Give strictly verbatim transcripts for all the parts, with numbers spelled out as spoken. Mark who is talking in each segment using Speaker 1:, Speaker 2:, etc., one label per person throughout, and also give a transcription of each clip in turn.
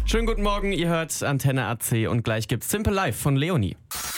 Speaker 1: Schönen guten Morgen, ihr hört Antenne A C und gleich gibt's Simple Life von Leonie.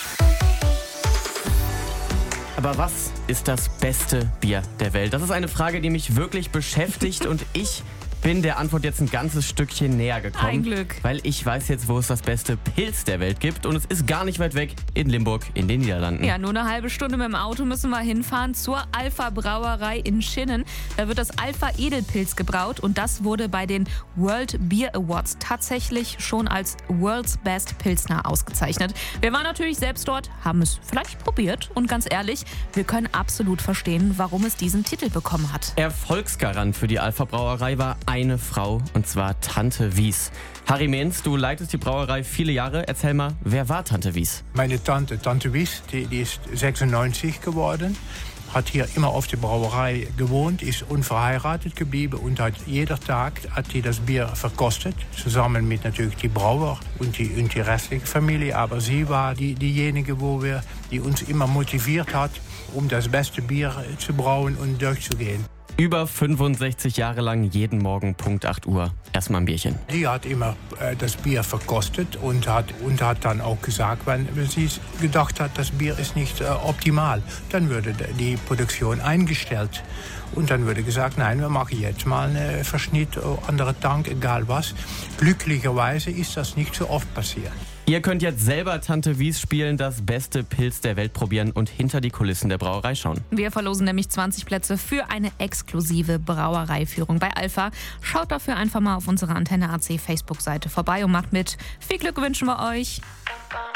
Speaker 1: Aber was ist das beste Bier der Welt? Das ist eine Frage, die mich wirklich beschäftigt und ich bin der Antwort jetzt ein ganzes Stückchen näher gekommen.
Speaker 2: Ein Glück.
Speaker 1: Weil ich weiß jetzt, wo es das beste Pils der Welt gibt und es ist gar nicht weit weg in Limburg in den Niederlanden.
Speaker 2: Ja, nur eine halbe Stunde mit dem Auto müssen wir hinfahren zur Alpha Brauerei in Schinnen. Da wird das Alpha Edelpils gebraut und das wurde bei den World Beer Awards tatsächlich schon als World's Best Pilsner ausgezeichnet. Wir waren natürlich selbst dort, haben es vielleicht probiert und ganz ehrlich, wir können absolut verstehen, warum es diesen Titel bekommen hat.
Speaker 1: Erfolgsgarant für die Alpha Brauerei war eine Frau, und zwar Tante Wies. Harry Mehns, du leitest die Brauerei viele Jahre. Erzähl mal, wer war Tante Wies?
Speaker 3: Meine Tante, Tante Wies, die, die ist sechsundneunzig geworden, hat hier immer auf der Brauerei gewohnt, ist unverheiratet geblieben und hat jeder Tag hat die das Bier verkostet, zusammen mit natürlich die Brauer und die, und die restliche Familie. Aber sie war die, diejenige, wo wir, die uns immer motiviert hat, um das beste Bier zu brauen und durchzugehen.
Speaker 1: Über fünfundsechzig Jahre lang jeden Morgen Punkt acht Uhr. Erstmal ein Bierchen.
Speaker 3: Die hat immer äh, das Bier verkostet und hat, und hat dann auch gesagt, wenn, wenn sie gedacht hat, das Bier ist nicht äh, optimal, dann würde die Produktion eingestellt. Und dann würde gesagt, nein, wir machen jetzt mal einen Verschnitt, andere Tank, egal was. Glücklicherweise ist das nicht so oft passiert.
Speaker 1: Ihr könnt jetzt selber Tante Wies spielen, das beste Pils der Welt probieren und hinter die Kulissen der Brauerei schauen.
Speaker 2: Wir verlosen nämlich zwanzig Plätze für eine exklusive Brauereiführung bei Alpha. Schaut dafür einfach mal auf unserer Antenne A C Facebook-Seite vorbei und macht mit. Viel Glück wünschen wir euch.